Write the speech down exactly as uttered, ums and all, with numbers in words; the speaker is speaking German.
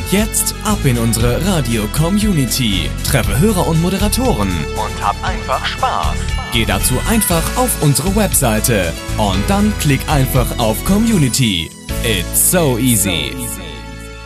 Jetzt ab in unsere Radio-Community. Treffe Hörer und Moderatoren und hab einfach Spaß. Geh dazu einfach auf unsere Webseite und dann klick einfach auf Community. It's so easy.